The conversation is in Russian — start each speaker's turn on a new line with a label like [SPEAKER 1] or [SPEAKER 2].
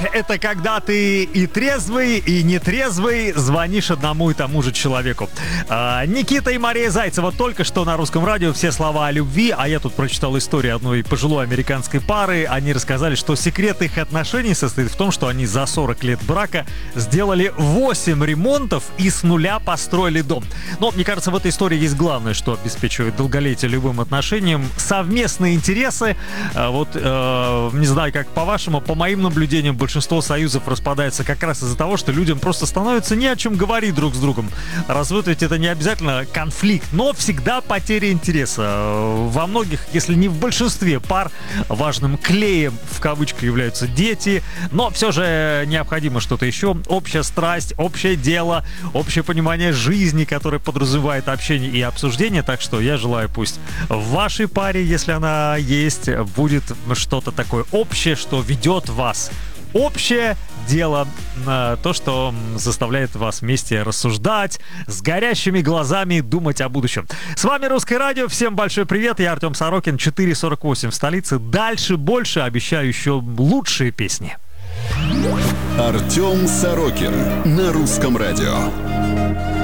[SPEAKER 1] это когда ты и трезвый, и нетрезвый звонишь одному и тому же человеку. Никита и Мария Зайцева только что на Русском радио «Все слова о любви», а я тут прочитал историю одной пожилой американской пары. Они рассказали, что секрет их отношений состоит в том, что они за 40 лет брака сделали 8 ремонтов и с нуля построили дом. Но, мне кажется, в этой истории есть главное, что обеспечивает долголетие любым отношениям. Совместные интересы. Не знаю, как по-вашему, по моим наблюдениям, большинство союзов распадается как раз из-за того, что людям просто становится не о чем говорить друг с другом. Развод ведь это не обязательно конфликт, но всегда потеря интереса. Во многих, если не в большинстве пар, важным клеем в кавычках являются дети, но все же необходимо что-то еще. Общая страсть, общее дело, общее понимание жизни, которое подразумевает общение и обсуждение. Так что я желаю, пусть в вашей паре, если она есть, будет что-то такое общее, что ведет вас. Общее дело, то, что заставляет вас вместе рассуждать, с горящими глазами думать о будущем. С вами Русское радио, всем большой привет, я Артем Сорокин, 4:48 в столице. Дальше больше, обещаю еще лучшие песни.
[SPEAKER 2] Артем Сорокин на Русском радио.